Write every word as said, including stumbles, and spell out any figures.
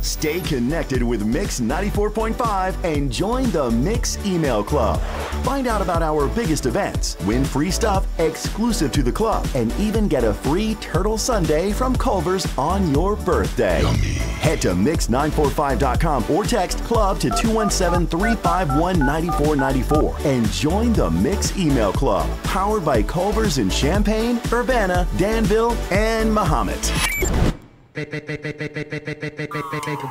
Stay connected with Mix ninety-four point five and join the Mix Email Club. Find out about our biggest events, win free stuff exclusive to the club, and even get a free Turtle Sundae from Culver's on your birthday. Yummy. Head to mix nine four five dot com or text club to two one seven, three five one, nine four nine four and join the Mix Email Club, powered by Culver's in Champaign, Urbana, Danville, and Mahomet.